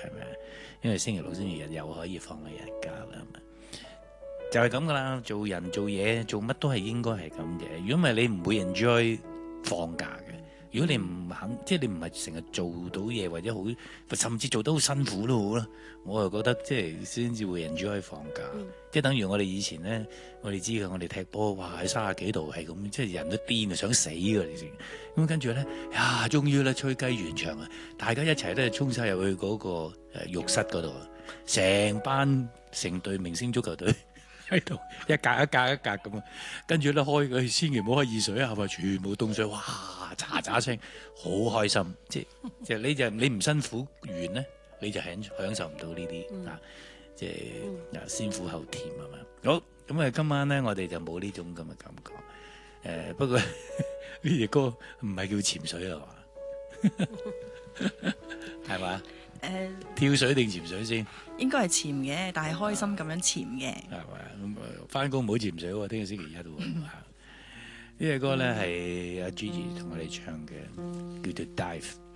係咪？因為星期六、星期日又可以放個日假啦，係咪？就係咁噶啦，做人做嘢做乜都係應該係咁嘅。如果唔係你唔會 enjoy 放假嘅。如果你唔肯，即係你唔係成日做到嘢，或者好甚至做得好辛苦都好啦，我就覺得即係先至會 enjoy 放假。即係等於我哋以前咧，我哋知嘅，我哋踢波，哇喺30幾度係咁，即係人都癲啊，想死㗎你先。咁跟住咧，呀，終於咧吹雞完場啊，大家一齊咧衝晒入去嗰個浴室嗰度啊，成隊明星足球隊。喺度一格一格一格咁啊，跟住咧開佢，千祈唔好開熱水啊，全部凍水，哇，喳喳聲，好開心。即係你唔辛苦完咧，你就享受唔到呢啲啊，即係先苦後甜啊嘛。好，咁啊，今晚咧我哋就冇呢種咁嘅感覺。不過呢隻歌唔係叫潛水啊嘛，係嘛？跳水定潛水先？ 應該係潛嘅，但係開心咁樣潛嘅。 係咪？咁翻工唔好潛水喎，聽日星期一喎。呢隻歌咧係阿 Gigi 同我哋唱嘅，叫做 Dive。